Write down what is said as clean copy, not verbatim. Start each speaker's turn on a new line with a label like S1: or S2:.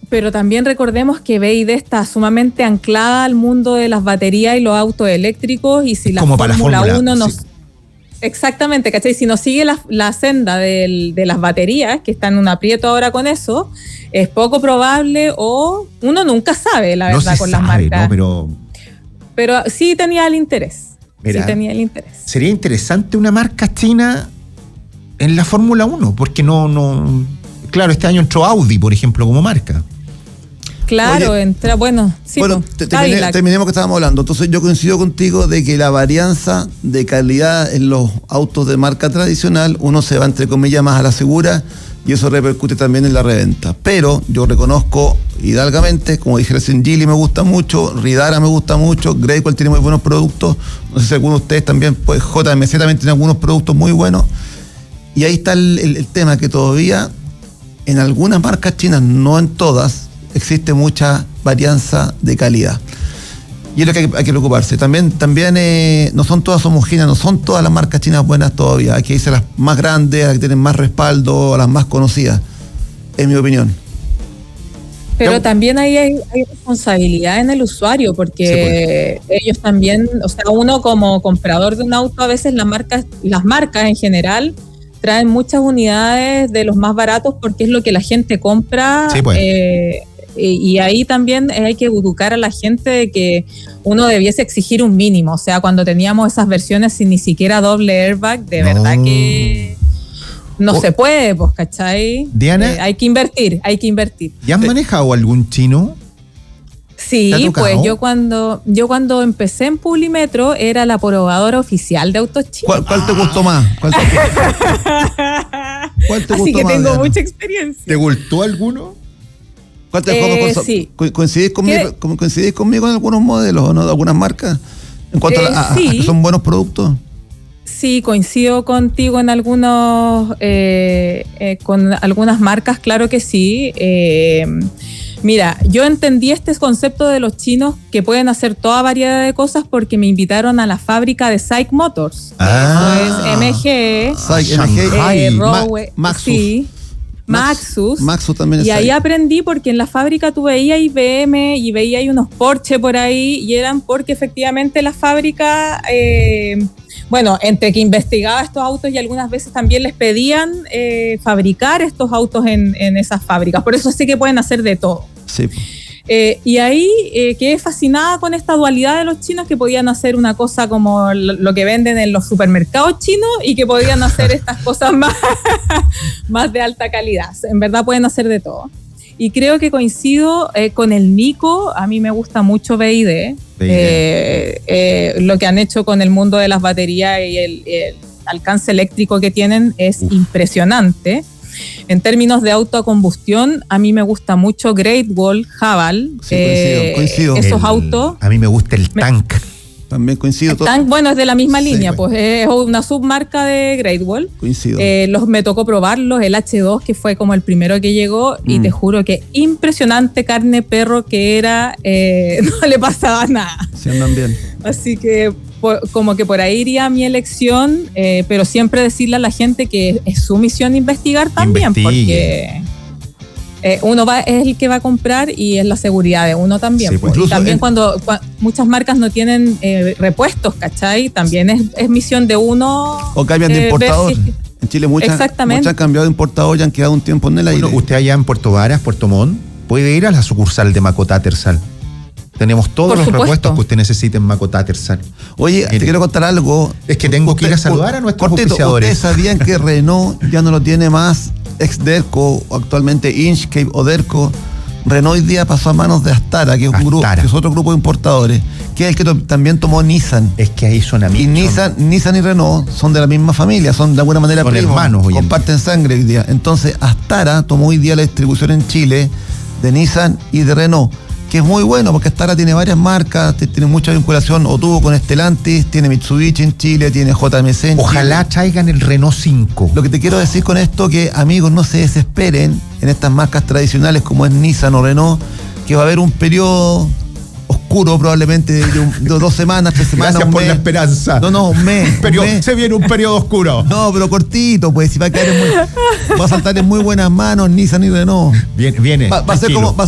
S1: pero también recordemos que BYD está sumamente anclada al mundo de las baterías y los autos eléctricos, y si la Fórmula 1 nos... Sí. Exactamente, ¿cachai? Si no sigue la senda de las baterías, que está en un aprieto ahora con eso, es poco probable, o uno nunca sabe, la verdad, con las marcas.
S2: No,
S1: pero sí tenía el interés.
S2: Mira,
S1: sí tenía el interés.
S2: Sería interesante una marca china en la Fórmula 1, porque no... Claro, este año entró Audi, por ejemplo, como marca.
S1: Claro, entra, bueno, sí.
S3: Bueno, terminemos que estábamos hablando. Entonces yo coincido contigo de que la varianza de calidad en los autos de marca tradicional, uno se va entre comillas más a la segura, y eso repercute también en la reventa. Pero yo reconozco hidalgamente, como dije recién, Geely me gusta mucho, Ridara me gusta mucho, Great Wall tiene muy buenos productos, no sé si alguno de ustedes también, pues JMC también tiene algunos productos muy buenos. Y ahí está el tema, que todavía en algunas marcas chinas, no en todas, existe mucha varianza de calidad. Y es lo que hay que preocuparse. También no son todas homogéneas, no son todas las marcas chinas buenas todavía. Hay que irse a las más grandes, a las que tienen más respaldo, a las más conocidas, en mi opinión.
S1: Pero también ahí hay responsabilidad en el usuario, porque ellos también, o sea, uno como comprador de un auto, a veces las marcas en general traen muchas unidades de los más baratos porque es lo que la gente compra.
S2: Sí, pues.
S1: Y ahí también hay que educar a la gente de que uno debiese exigir un mínimo. O sea, cuando teníamos esas versiones sin ni siquiera doble airbag, de verdad que no se puede, pues, ¿cachai?
S2: Diana,
S1: hay que invertir.
S2: ¿Ya has manejado algún chino?
S1: Sí, pues yo cuando empecé en Publimetro era la probadora oficial de autos chinos.
S3: ¿Cuál te gustó más? ¿Cuál te
S1: Así
S3: gustó
S1: que
S3: más,
S1: tengo
S3: Diana?
S1: mucha experiencia.
S2: ¿Te gustó alguno?
S3: ¿Cuál te dejó mejor?
S1: Sí.
S3: ¿Coincidís conmigo en algunos modelos o no, de algunas marcas? En cuanto a que son buenos productos.
S1: Sí, coincido contigo en algunos, con algunas marcas, claro que sí. Mira, yo entendí este concepto de los chinos que pueden hacer toda variedad de cosas porque me invitaron a la fábrica de SAIC Motors. Eso es MG,
S3: Maxus.
S1: Sí, Maxus
S3: también es
S1: y ahí
S3: SAIC.
S1: aprendí porque en la fábrica tú veías IBM y veías unos Porsche por ahí y eran porque efectivamente la fábrica... bueno, entre que investigaba estos autos y algunas veces también les pedían fabricar estos autos en esas fábricas. Por eso sí que pueden hacer de todo.
S3: Sí.
S1: Y ahí quedé fascinada con esta dualidad de los chinos, que podían hacer una cosa como lo que venden en los supermercados chinos y que podían hacer estas cosas más de alta calidad. En verdad pueden hacer de todo. Y creo que coincido con el Nico. A mí me gusta mucho BYD. Lo que han hecho con el mundo de las baterías y el alcance eléctrico que tienen es impresionante. En términos de auto a combustión, a mí me gusta mucho Great Wall, Haval.
S3: Sí, coincido.
S1: Esos autos.
S2: A mí me gusta el Tank.
S3: También coincido.
S1: Bueno, es de la misma línea,
S3: pues.
S1: es una submarca de Great Wall.
S3: Coincido.
S1: Me tocó probarlos, el H2, que fue como el primero que llegó, y te juro que impresionante carne perro que era, no le pasaba nada.
S3: Sí, andan bien.
S1: Así que como que por ahí iría mi elección, pero siempre decirle a la gente que es su misión investigar también, porque... uno es el que va a comprar y es la seguridad de uno también.
S2: Sí, pues,
S1: y también cuando muchas marcas no tienen
S2: repuestos,
S1: ¿cachai? También es misión de uno.
S3: O cambian de importador. En Chile muchas han cambiado de importador y han quedado un tiempo en el aire.
S2: Usted allá en Puerto Varas, Puerto Montt, puede ir a la sucursal de Macotá Tersal. Tenemos todos los repuestos que usted necesite en Macotá Tersal.
S3: Oye, te quiero contar algo.
S2: Es que tengo que ir a saludar a nuestros auspiciadores.
S3: ¿Ustedes sabían que Renault ya no lo tiene más ex-Derco, actualmente Inchcape o Derco? Renault hoy día pasó a manos de Astara, que es otro grupo de importadores, que es el que también tomó Nissan.
S2: Es que ahí son amigos.
S3: Y Nissan y Renault son de la misma familia, son de alguna manera
S2: primos, hermanos,
S3: comparten sangre hoy día. Entonces Astara tomó hoy día la distribución en Chile de Nissan y de Renault, que es muy bueno porque Astara tiene varias marcas, tiene mucha vinculación, o tuvo con Stellantis, tiene Mitsubishi en Chile, tiene JMC en
S2: Ojalá
S3: Chile.
S2: traigan el Renault 5.
S3: Lo que te quiero decir con esto, que amigos, no se desesperen en estas marcas tradicionales como es Nissan o Renault, que va a haber un periodo oscuro probablemente de 2 semanas, 3 semanas.
S2: Gracias por la esperanza.
S3: No, un mes.
S2: Se viene un periodo oscuro.
S3: No, pero cortito, pues, si va a saltar en muy buenas manos Nissan y Renault.
S2: Viene.
S3: Va a ser como